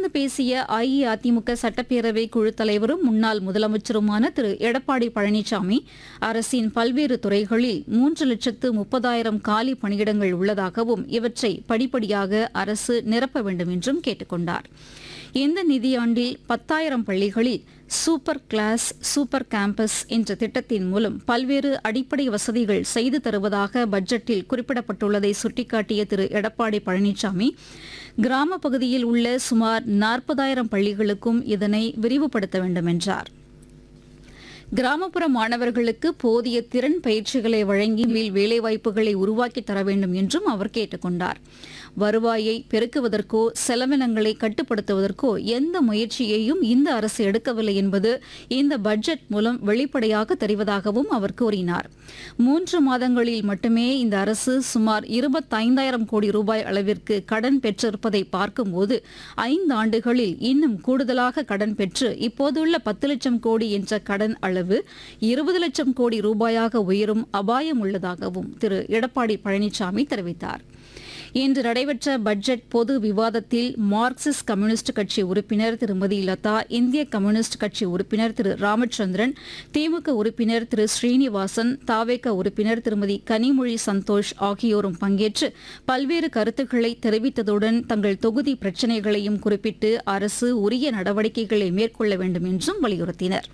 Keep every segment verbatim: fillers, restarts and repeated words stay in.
தொடர்ந்து பேசிய அஇஅதிமுக சட்டப்பேரவை குழு தலைவரும் முன்னாள் முதலமைச்சருமான திரு எடப்பாடி பழனிசாமி, அரசின் பல்வேறு துறைகளில் மூன்று லட்சத்து முப்பதாயிரம் காலி பணியிடங்கள் உள்ளதாகவும் இவற்றை படிப்படியாக அரசு நிரப்ப வேண்டும் என்றும் கேட்டுக் கொண்டார். இந்த நிதியாண்டில் பத்தாயிரம் பள்ளிகளில் சூப்பர் கிளாஸ் சூப்பர் கேம்பஸ் என்ற திட்டத்தின் மூலம் பல்வேறு அடிப்படை வசதிகள் செய்து தருவதாக பட்ஜெட்டில் குறிப்பிடப்பட்டுள்ளதை சுட்டிக்காட்டிய திரு எடப்பாடி பழனிசாமி, கிராம பகுதியில் உள்ள சுமார் நாற்பதாயிரம் பள்ளிகளுக்கும் இதனை விரிவுபடுத்த வேண்டும் என்றார். கிராமப்புற மாணவர்களுக்கு போதிய திறன் பயிற்சிகளை வழங்கி வேலைவாய்ப்புகளை உருவாக்கி தர வேண்டும் என்றும் அவர் கேட்டுக் கொண்டார். வருவாயை பெருக்குவதற்கோ செலவினங்களை கட்டுப்படுத்துவதற்கோ எந்த முயற்சியையும் இந்த அரசு எடுக்கவில்லை என்பது இந்த பட்ஜெட் மூலம் வெளிப்படையாக தெரிவதாகவும் அவர் கூறினார். மூன்று மாதங்களில் மட்டுமே இந்த அரசு சுமார் இருபத்தைந்தாயிரம் கோடி ரூபாய் அளவிற்கு கடன் பெற்றிருப்பதை பார்க்கும்போது ஐந்து ஆண்டுகளில் இன்னும் கூடுதலாக கடன் பெற்று இப்போதுள்ள பத்து லட்சம் கோடி என்ற கடன் அளவு இருபது லட்சம் கோடி ரூபாயாக உயரும் அபாயம் உள்ளதாகவும் திரு எடப்பாடி பழனிசாமி தெரிவித்தார். இன்று நடைபெற்ற பட்ஜெட் பொது விவாதத்தில் மார்க்சிஸ்ட் கம்யூனிஸ்ட் கட்சி உறுப்பினர் திருமதி லதா, இந்திய கம்யூனிஸ்ட் கட்சி உறுப்பினர் திரு ராமச்சந்திரன், திமுக உறுப்பினர் திரு ஸ்ரீனிவாசன், தாவேக உறுப்பினர் திருமதி கனிமொழி சந்தோஷ் ஆகியோரும் பங்கேற்று பல்வேறு கருத்துக்களை தெரிவித்ததுடன் தங்கள் தொகுதி பிரச்சினைகளையும் குறிப்பிட்டு அரசு உரிய நடவடிக்கைகளை மேற்கொள்ள வேண்டும் என்றும் வலியுறுத்தினர்.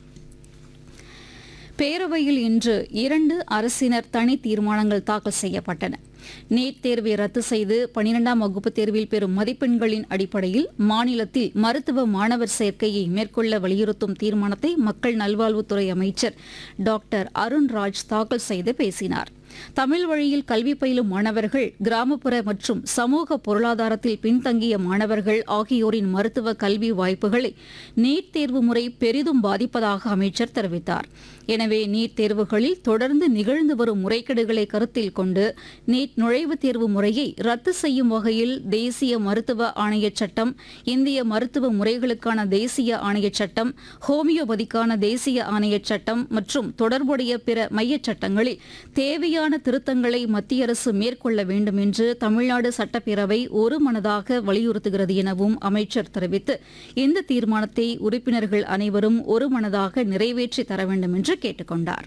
பேரவையில் இன்று இரண்டு அரசினர் தனி தீர்மானங்கள் தாக்கல் செய்யப்பட்டன. நீட் தேர்வை ரத்து செய்து பனிரெண்டாம் வகுப்பு தேர்வில் பெறும் மதிப்பெண்களின் அடிப்படையில் மாநிலத்தில் மருத்துவ மாணவர் சேர்க்கையை மேற்கொள்ள வலியுறுத்தும் தீர்மானத்தை மக்கள் நல்வாழ்வுத்துறை அமைச்சர் டாக்டர் அருண்ராஜ் தாக்கல் செய்து பேசினார். தமிழ் வழியில் கல்வி பயிலும் மாணவர்கள், கிராமப்புற மற்றும் சமூக பொருளாதாரத்தில் பின்தங்கிய மாணவர்கள் ஆகியோரின் மருத்துவ கல்வி வாய்ப்புகளை நீட் தேர்வு முறை பெரிதும் பாதிப்பதாக அமைச்சர் தெரிவித்தார். எனவே நீட் தேர்வுகளில் தொடர்ந்து நிகழ்ந்து வரும் முறைகேடுகளை கருத்தில் கொண்டு நீட் நுழைவுத் தேர்வு முறையை ரத்து செய்யும் வகையில் தேசிய மருத்துவ ஆணையச் சட்டம், இந்திய மருத்துவ முறைகளுக்கான தேசிய ஆணையச் சட்டம், ஹோமியோபதிக்கான தேசிய ஆணையச் சட்டம் மற்றும் தொடர்புடைய பிற மையச் சட்டங்களில் தேவையான திருத்தங்களை மத்திய அரசு மேற்கொள்ள வேண்டும் என்று தமிழ்நாடு சட்டப்பேரவை ஒருமனதாக வலியுறுத்துகிறது எனவும் அமைச்சர் தெரிவித்து இந்த தீர்மானத்தை உறுப்பினர்கள் அனைவரும் ஒருமனதாக நிறைவேற்றி தர வேண்டும் என்று கேட்டுக் கொண்டார்.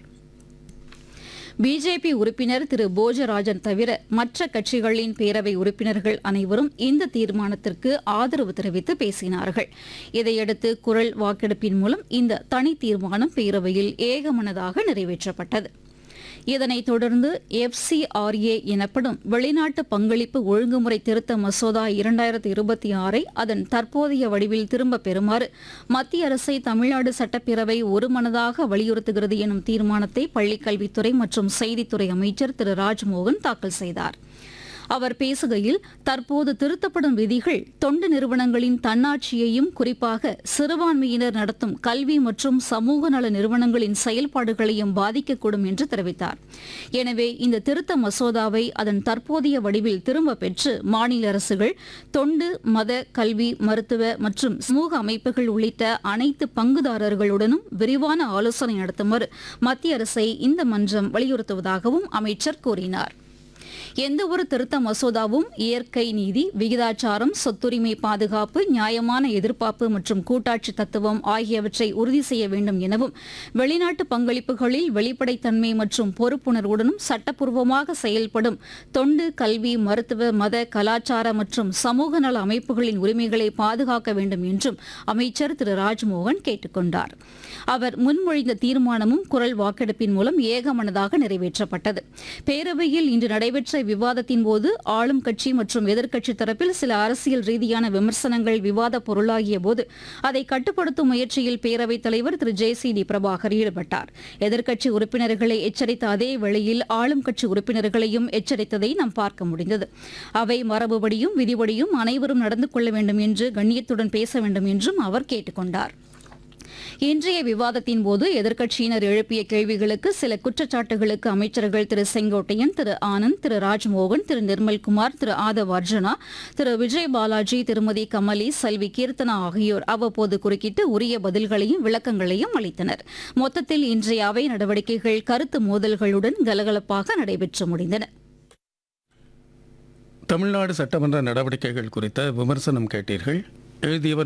பிஜேபி உறுப்பினர் திரு போஜராஜன் தவிர மற்ற கட்சிகளின் பேரவை உறுப்பினர்கள் அனைவரும் இந்த தீர்மானத்திற்கு ஆதரவு தெரிவித்து பேசினார்கள். இதையடுத்து குரல் வாக்கெடுப்பின் மூலம் இந்த தனி தீர்மானம் பேரவையில் ஏகமனதாக நிறைவேற்றப்பட்டது. இதனைத் தொடர்ந்து எஃப்சிஆர்ஏ எனப்படும் வெளிநாட்டு பங்களிப்பு ஒழுங்குமுறை திருத்த மசோதா இரண்டாயிரத்தி இருபத்தி ஆறை அதன் தற்போதைய வடிவில் திரும்பப் பெறுமாறு மத்திய அரசை தமிழ்நாடு சட்டப்பேரவை ஒருமனதாக வலியுறுத்துகிறது எனும் தீர்மானத்தை பள்ளிக்கல்வித்துறை மற்றும் செய்தித்துறை அமைச்சர் திரு ராஜ்மோகன் தாக்கல் செய்தார். அவர் பேசுகையில், தற்போது திருத்தப்படும் விதிகள் தொண்டு நிறுவனங்களின் தன்னாட்சியையும் குறிப்பாக சிறுபான்மையினர் நடத்தும் கல்வி மற்றும் சமூக நல நிறுவனங்களின் செயல்பாடுகளையும் பாதிக்கக்கூடும் என்று தெரிவித்தார். எனவே இந்த திருத்த மசோதாவை அதன் தற்போதைய வடிவில் திரும்பப் பெற்று மாநில அரசுகள் தொண்டு, மத, கல்வி, மருத்துவ மற்றும் சமூக அமைப்புகள் உள்ளிட்ட அனைத்து பங்குதாரர்களுடனும் விரிவான ஆலோசனை நடத்துமாறு மத்திய அரசை இந்த மன்றம் வலியுறுத்துவதாகவும் அமைச்சர் கூறினார். எந்தவொரு திருத்த மசோதாவும் இயற்கை நீதி, விகிதாச்சாரம், சொத்துரிமை பாதுகாப்பு, நியாயமான எதிர்பார்ப்பு மற்றும் கூட்டாட்சி தத்துவம் ஆகியவற்றை உறுதி செய்ய வேண்டும் எனவும் வெளிநாட்டு பங்களிப்புகளில் வெளிப்படைத்தன்மை மற்றும் பொறுப்புணர்வுடனும் சட்டப்பூர்வமாக செயல்படும் தொண்டு, கல்வி, மருத்துவ, மத, கலாச்சார மற்றும் சமூக நல அமைப்புகளின் உரிமைகளை பாதுகாக்க வேண்டும் என்றும் அமைச்சர் திரு ராஜ்மோகன் கேட்டுக் கொண்டார். அவர் முன்மொழிந்த தீர்மானமும் குரல் வாக்கெடுப்பின் மூலம் ஏகமனதாக நிறைவேற்றப்பட்டது. பேரவையில் இன்று நடைபெற்ற விவாதத்தின் போது ஆளும் கட்சி மற்றும் எதிர்க்கட்சித் தரப்பில் சில அரசியல் ரீதியான விமர்சனங்கள் விவாத பொருளாகிய போது அதை கட்டுப்படுத்தும் முயற்சியில் பேரவைத் தலைவர் திரு ஜே சி டி பிரபாகர் ஈடுபட்டார். எதிர்க்கட்சி உறுப்பினர்களை எச்சரித்த அதே வேளையில் ஆளும் கட்சி உறுப்பினர்களையும் எச்சரித்ததை நாம் பார்க்க முடிந்தது. அவை மரபுபடியும் விதிபடியும் அனைவரும் நடந்து கொள்ள வேண்டும் என்று கண்ணியத்துடன் பேச வேண்டும் என்றும் அவர் கேட்டுக் கொண்டார். இன்றைய விவாதத்தின் போது எதிர்க்கட்சியினர் எழுப்பிய கேள்விகளுக்கு சில குற்றச்சாட்டுகளுக்கு அமைச்சர்கள் திரு செங்கோட்டையன், திரு ஆனந்த், திரு ராஜ்மோகன், திரு நிர்மல்குமார், திரு ஆதவ் அர்ஜுனா, திரு விஜய் பாலாஜி, திருமதி கமலி, செல்வி கீர்த்தனா ஆகியோர் அவ்வப்போது குறுக்கிட்டு உரிய பதில்களையும் விளக்கங்களையும் அளித்தனர். மொத்தத்தில் இன்றைய அவை நடவடிக்கைகள் கருத்து மோதல்களுடன் கலகலப்பாக நடைபெற்று முடிந்தன. தமிழ்நாடு சட்டமன்ற நடவடிக்கைகள் குறித்த விமர்சனம் கேட்டீர்கள். எழுதியவர்